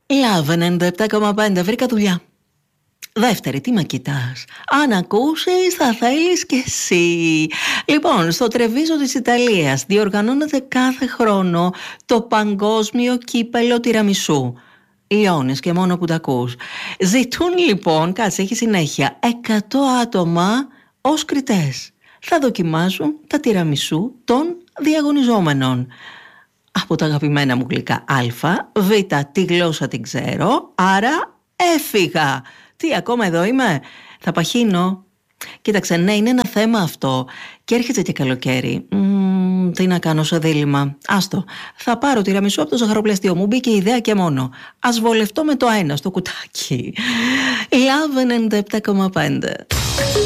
Love 97,5, βρήκα δουλειά. Δεύτερη, τι με κοιτάς? Αν ακούσεις θα θέλεις κι εσύ. Λοιπόν, στο Τρεβίζο της Ιταλίας διοργανώνεται κάθε χρόνο το παγκόσμιο κύπελο τιραμισού. Λιώνεις και μόνο που τα ακούς. Ζητούν λοιπόν, κάτσε, έχει συνέχεια, 100 άτομα ως κριτές. Θα δοκιμάζουν τα τιραμισού των διαγωνιζόμενων. Από τα αγαπημένα μου γλυκά Α, Β, τη γλώσσα την ξέρω, άρα έφυγα. Τι, ακόμα εδώ είμαι? Θα παχύνω. Κοίταξε, ναι, είναι ένα θέμα αυτό. Και έρχεται και καλοκαίρι. Τι να κάνω σε δίλημμα? Άστο, θα πάρω τιραμισού από το ζαχαροπλαστείο. Μου μπήκε η ιδέα και μόνο. Ας βολευτώ με το ένα στο κουτάκι. Love 97,5.